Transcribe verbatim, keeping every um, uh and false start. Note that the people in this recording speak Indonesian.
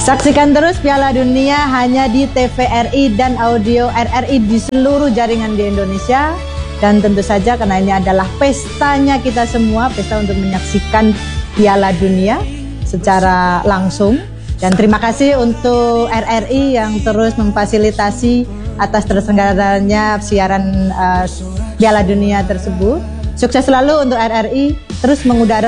Saksikan terus Piala Dunia hanya di T V R I dan audio R R I di seluruh jaringan di Indonesia. Dan tentu saja karena ini adalah pestanya kita semua, pesta untuk menyaksikan Piala Dunia secara langsung. Dan terima kasih untuk R R I yang terus memfasilitasi atas terselenggaranya siaran uh, Piala Dunia tersebut. Sukses selalu untuk R R I, terus mengudara